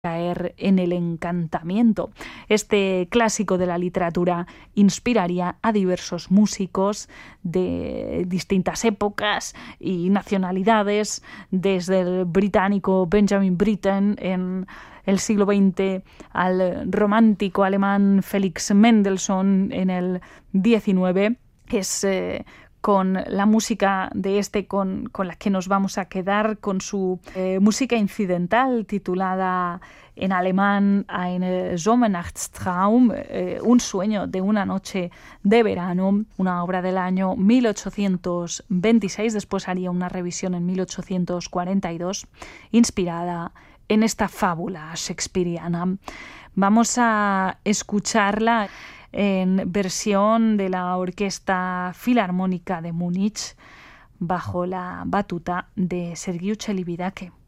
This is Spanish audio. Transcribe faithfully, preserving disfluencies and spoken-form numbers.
caer en el encantamiento. Este clásico de la literatura inspiraría a diversos músicos de distintas épocas y nacionalidades, desde el británico Benjamin Britten en el siglo veinte al romántico alemán Felix Mendelssohn en el diecinueve. Es eh, con la música de este con, con la que nos vamos a quedar, con su eh, música incidental titulada en alemán Ein Sommernachtstraum, eh, un sueño de una noche de verano, una obra del año mil ochocientos veintiséis. Después haría una revisión en mil ochocientos cuarenta y dos, inspirada en esta fábula shakespeariana. Vamos a escucharla en versión de la Orquesta Filarmónica de Múnich, bajo la batuta de Sergiu Celibidache.